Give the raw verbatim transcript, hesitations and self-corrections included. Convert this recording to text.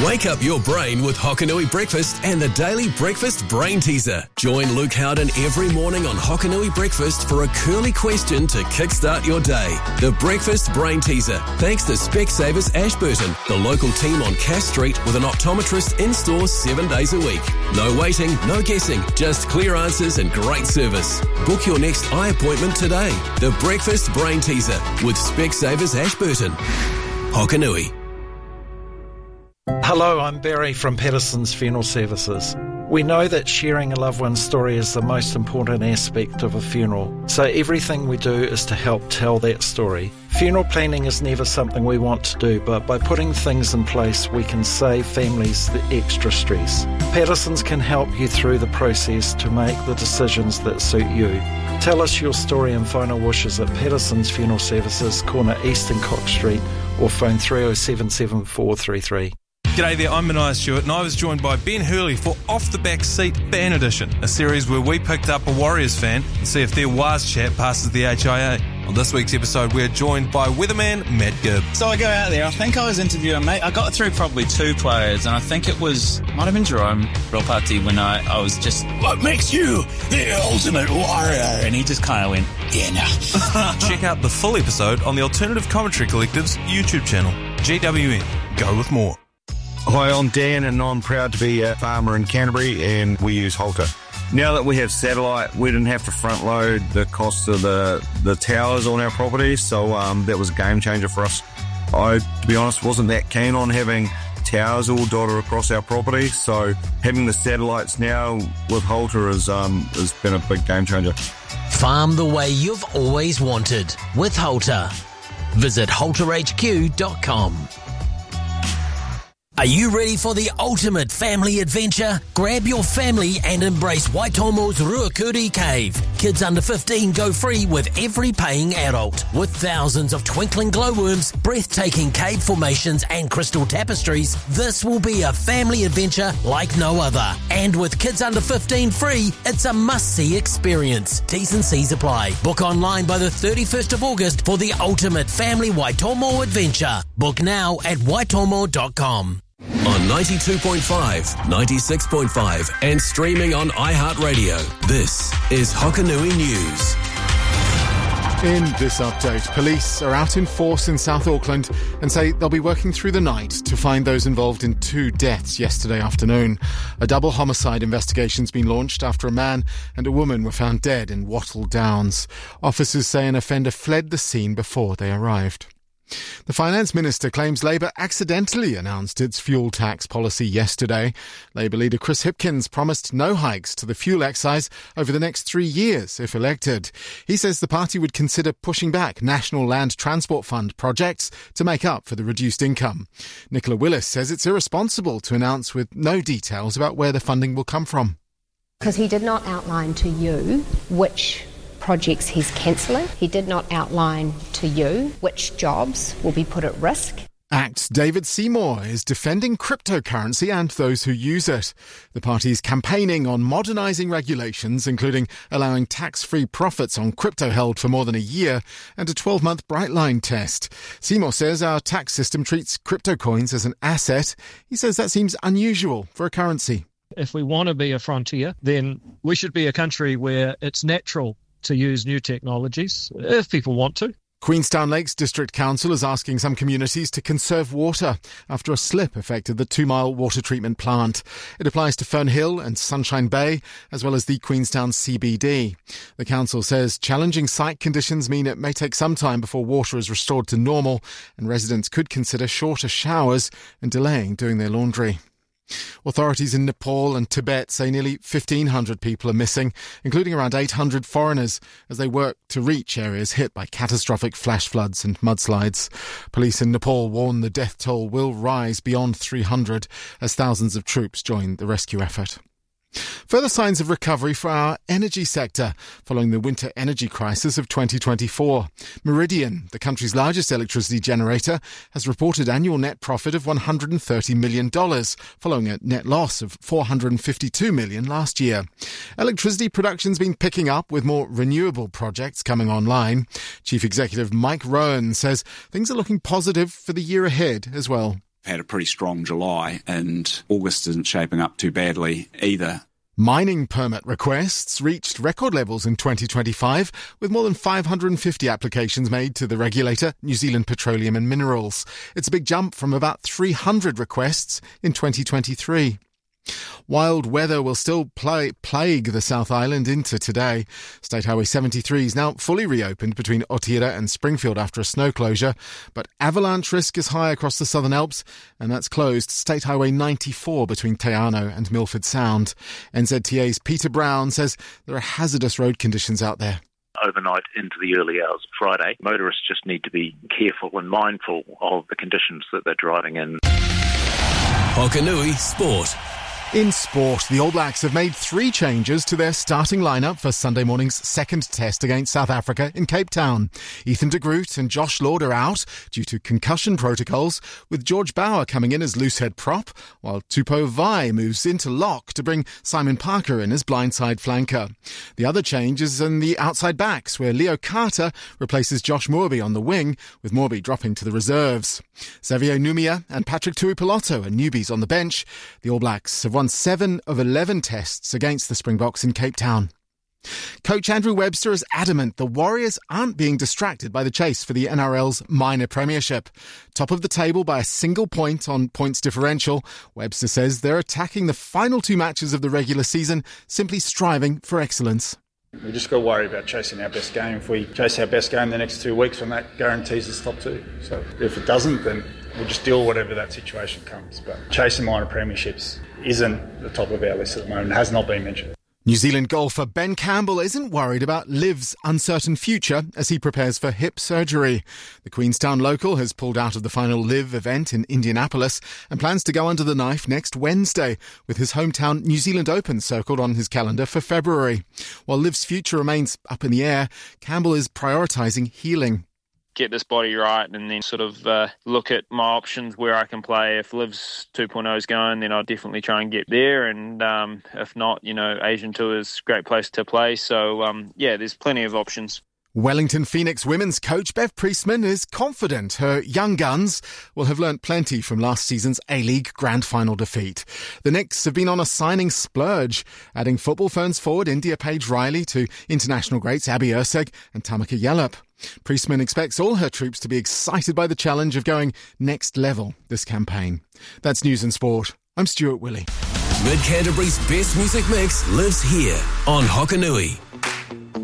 Wake up your brain with Hokanui Breakfast and the Daily Breakfast Brain Teaser. Join Luke Howden every morning on Hokanui Breakfast for a curly question to kickstart your day. The Breakfast Brain Teaser, thanks to Specsavers Ashburton, the local team on Cass Street with an optometrist in-store seven days a week. No waiting, no guessing, just clear answers and great service. Book your next eye appointment today. The Breakfast Brain Teaser with Specsavers Ashburton. Hokanui. Hello, I'm Barry from Patterson's Funeral Services. We know that sharing a loved one's story is the most important aspect of a funeral, so everything we do is to help tell that story. Funeral planning is never something we want to do, but by putting things in place, we can save families the extra stress. Patterson's can help you through the process to make the decisions that suit you. Tell us your story and final wishes at Patterson's Funeral Services, corner East and Cox Street, or phone three oh seven seven four three three. G'day there, I'm Mania Stewart and I was joined by Ben Hurley for Off the Back Seat Fan Edition, a series where we picked up a Warriors fan and see if their Waz chat passes the H I A. On this week's episode, we're joined by weatherman Matt Gibb. So I go out there, I think I was interviewing, mate, I got through probably two players, and I think it was, might have been Jerome Ropati, when I, I was just, what makes you the ultimate warrior? And he just kind of went, yeah, no. Check out the full episode on the Alternative Commentary Collective's YouTube channel, G W N. Go with more. Hi, I'm Dan and I'm proud to be a farmer in Canterbury and we use Halter. Now that we have satellite, we didn't have to front load the cost of the, the towers on our property, so um, that was a game changer for us. I, to be honest, wasn't that keen on having towers all dotted across our property, so having the satellites now with Halter has, um, has been a big game changer. Farm the way you've always wanted with Halter. Visit halter h q dot com. Are you ready for the ultimate family adventure? Grab your family and embrace Waitomo's Ruakuri Cave. Kids under fifteen go free with every paying adult. With thousands of twinkling glowworms, breathtaking cave formations and crystal tapestries, this will be a family adventure like no other. And with kids under fifteen free, it's a must-see experience. T's and C's apply. Book online by the thirty-first of August for the ultimate family Waitomo adventure. Book now at waitomo dot com. On ninety-two point five, ninety-six point five and streaming on iHeartRadio. This is Hokanui News. In this update, police are out in force in South Auckland and say they'll be working through the night to find those involved in two deaths yesterday afternoon. A double homicide investigation's been launched after a man and a woman were found dead in Wattle Downs. Officers say an offender fled the scene before they arrived. The Finance Minister claims Labour accidentally announced its fuel tax policy yesterday. Labour leader Chris Hipkins promised no hikes to the fuel excise over the next three years if elected. He says the party would consider pushing back National Land Transport Fund projects to make up for the reduced income. Nicola Willis says it's irresponsible to announce with no details about where the funding will come from. Because he did not outline to you which projects he's cancelling. He did not outline to you which jobs will be put at risk. ACT's David Seymour is defending cryptocurrency and those who use it. The party is campaigning on modernising regulations, including allowing tax-free profits on crypto held for more than a year and a twelve-month bright line test. Seymour says our tax system treats crypto coins as an asset. He says that seems unusual for a currency. If we want to be a frontier, then we should be a country where it's natural to use new technologies, if people want to. Queenstown Lakes District Council is asking some communities to conserve water after a slip affected the Two Mile water treatment plant. It applies to Fern Hill and Sunshine Bay, as well as the Queenstown C B D. The council says challenging site conditions mean it may take some time before water is restored to normal, and residents could consider shorter showers and delaying doing their laundry. Authorities in Nepal and Tibet say nearly fifteen hundred people are missing, including around eight hundred foreigners, as they work to reach areas hit by catastrophic flash floods and mudslides. Police in Nepal warn the death toll will rise beyond three hundred as thousands of troops join the rescue effort. Further signs of recovery for our energy sector following the winter energy crisis of twenty twenty-four. Meridian, the country's largest electricity generator, has reported annual net profit of one hundred thirty million dollars, following a net loss of four hundred fifty-two million dollars last year. Electricity production's been picking up with more renewable projects coming online. Chief Executive Mike Rowan says things are looking positive for the year ahead as well. had a pretty strong July, and August isn't shaping up too badly either. Mining permit requests reached record levels in twenty twenty-five, with more than five hundred fifty applications made to the regulator, New Zealand Petroleum and Minerals. It's a big jump from about three hundred requests in twenty twenty-three. Wild weather will still pla- plague the South Island into today. State Highway seventy-three is now fully reopened between Otira and Springfield after a snow closure, but avalanche risk is high across the Southern Alps, and that's closed State Highway ninety-four between Te Anau and Milford Sound. N Z T A's Peter Brown says there are hazardous road conditions out there. Overnight into the early hours of Friday, motorists just need to be careful and mindful of the conditions that they're driving in. Hokanui Sport. In sport, the All Blacks have made three changes to their starting lineup for Sunday morning's second test against South Africa in Cape Town. Ethan de Groot and Josh Lord are out due to concussion protocols, with George Bauer coming in as loosehead prop, while Tupou Vai moves into lock to bring Simon Parker in as blindside flanker. The other change is in the outside backs, where Leo Carter replaces Josh Moorby on the wing, with Moorby dropping to the reserves. Xavier Numia and Patrick Tuipulotu are newbies on the bench. The All Blacks have won seven of eleven tests against the Springboks in Cape Town. Coach Andrew Webster is adamant the Warriors aren't being distracted by the chase for the N R L's minor premiership. Top of the table by a single point on points differential, Webster says they're attacking the final two matches of the regular season, simply striving for excellence. We just got to worry about chasing our best game. If we chase our best game the next two weeks, then that guarantees us top two. So if it doesn't, then we'll just deal with whatever that situation comes. But chasing minor premierships isn't the top of our list at the moment. It has not been mentioned. New Zealand golfer Ben Campbell isn't worried about Liv's uncertain future as he prepares for hip surgery. The Queenstown local has pulled out of the final Liv event in Indianapolis and plans to go under the knife next Wednesday, with his hometown New Zealand Open circled on his calendar for February. While Liv's future remains up in the air, Campbell is prioritising healing. Get this body right and then sort of uh, look at my options where I can play. If Liv's two point oh is going, then I'll definitely try and get there. And um, if not, you know, Asian Tour is a great place to play. So, um, yeah, there's plenty of options. Wellington Phoenix women's coach Bev Priestman is confident her young guns will have learnt plenty from last season's A-League Grand Final defeat. The Knicks have been on a signing splurge, adding Football Ferns forward India Page-Riley to international greats Abby Erceg and Tamika Yallop. Priestman expects all her troops to be excited by the challenge of going next level this campaign. That's News and Sport. I'm Stuart Willey. Mid Canterbury's best music mix lives here on Hokanui.